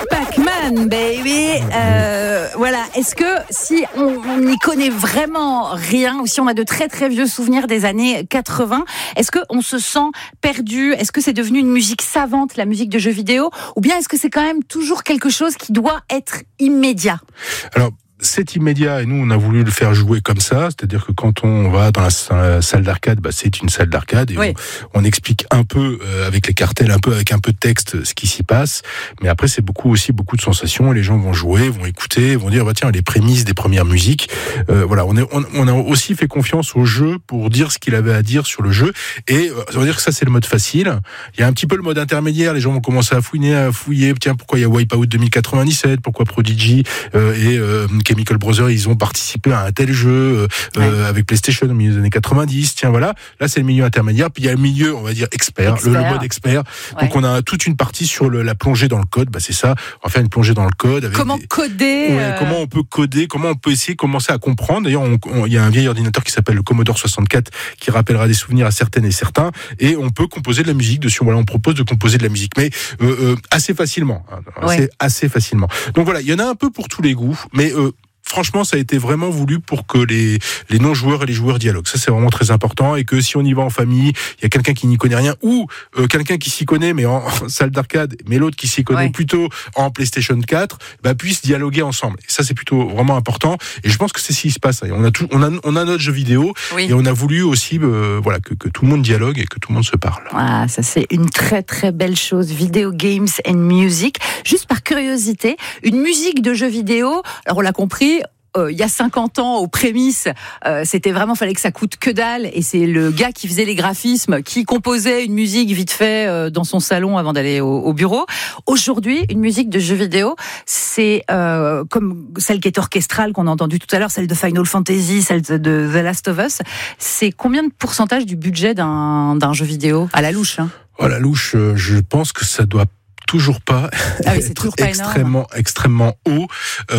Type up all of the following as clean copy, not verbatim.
Pac-Man, baby. Voilà. Est-ce que si on n'y connaît vraiment rien, ou si on a de très très vieux souvenirs des années 80, est-ce qu'on se sent perdu? Est-ce que c'est devenu une musique savante, la musique de jeux vidéo? Ou bien est-ce que c'est quand même toujours quelque chose qui doit être immédiat? Alors, c'est immédiat et nous on a voulu le faire jouer comme ça, c'est-à-dire que quand on va dans la salle d'arcade, c'est une salle d'arcade et oui. on explique un peu avec les cartels, un peu avec un peu de texte ce qui s'y passe, mais après c'est beaucoup de sensations et les gens vont jouer, vont écouter, vont dire tiens les prémices des premières musiques, voilà on a aussi fait confiance au jeu pour dire ce qu'il avait à dire sur le jeu et ça veut dire que ça c'est le mode facile. Il y a un petit peu le mode intermédiaire, les gens vont commencer à fouiller, tiens pourquoi il y a Wipeout 2097, pourquoi Prodigy et Chemical Brothers, ils ont participé à un tel jeu avec PlayStation au milieu des années 90. Tiens, voilà. Là, c'est le milieu intermédiaire. Puis il y a le milieu, on va dire, expert. Le mode expert. Ouais. Donc, on a toute une partie sur la plongée dans le code. C'est ça. On va faire une plongée dans le code. Avec comment coder comment on peut coder, comment on peut commencer à comprendre. D'ailleurs, il y a un vieil ordinateur qui s'appelle le Commodore 64 qui rappellera des souvenirs à certaines et certains. Et on peut composer de la musique dessus. Voilà, on propose de composer de la musique. Mais assez facilement. Assez facilement. Donc voilà, il y en a un peu pour tous les goûts. Mais franchement, ça a été vraiment voulu pour que les non-joueurs et les joueurs dialoguent. Ça, c'est vraiment très important. Et que si on y va en famille, il y a quelqu'un qui n'y connaît rien, ou quelqu'un qui s'y connaît, mais en salle d'arcade, mais l'autre qui s'y connaît plutôt en PlayStation 4, puissent dialoguer ensemble. Et ça, c'est plutôt vraiment important. Et je pense que c'est ce qui se passe. On a notre jeu vidéo, et on a voulu aussi que tout le monde dialogue et que tout le monde se parle. Ah, ça, c'est une très, très belle chose. Video Games and Music. Juste par curiosité, une musique de jeu vidéo, alors on l'a compris, il y a 50 ans, aux prémices, c'était vraiment, fallait que ça coûte que dalle, et c'est le gars qui faisait les graphismes, qui composait une musique vite fait dans son salon avant d'aller au bureau. Aujourd'hui, une musique de jeu vidéo, c'est comme celle qui est orchestrale, qu'on a entendue tout à l'heure, celle de Final Fantasy, celle de The Last of Us. C'est combien de pourcentage du budget d'un jeu vidéo à la louche, hein? À la louche, je pense que ça doit toujours pas être extrêmement haut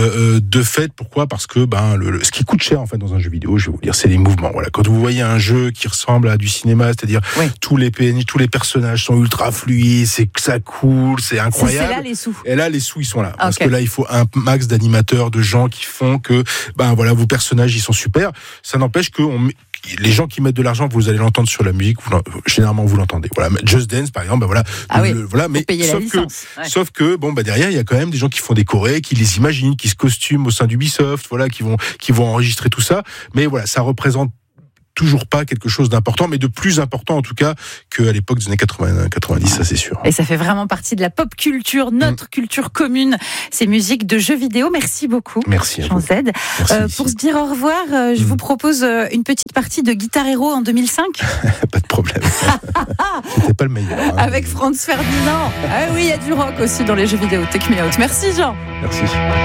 de fait. Pourquoi? Parce que ce qui coûte cher en fait dans un jeu vidéo, je vais vous dire, c'est les mouvements. Voilà, quand vous voyez un jeu qui ressemble à du cinéma, c'est-à-dire tous les PNJ, tous les personnages sont ultra fluides, ça coule, c'est incroyable. C'est là les sous. Et là les sous ils sont là parce que là il faut un max d'animateurs, de gens qui font que vos personnages ils sont super. Ça n'empêche que les gens qui mettent de l'argent, vous allez l'entendre sur la musique, généralement vous l'entendez. Voilà, Just Dance par exemple, mais sauf que derrière il y a quand même des gens qui font des chorés, qui les imaginent, qui se costument au sein d'Ubisoft, qui vont enregistrer tout ça. Mais voilà, ça représente toujours pas quelque chose d'important, mais de plus important en tout cas qu'à l'époque des années 80-90, ça c'est sûr. Et ça fait vraiment partie de la pop culture, notre culture commune, ces musiques de jeux vidéo. Merci beaucoup. Merci Jean Z. Pour se dire au revoir, je vous propose une petite partie de Guitar Hero en 2005. Pas de problème. C'était pas le meilleur. Hein. Avec Franz Ferdinand. Ah oui, il y a du rock aussi dans les jeux vidéo. Take me out. Merci Jean. Merci.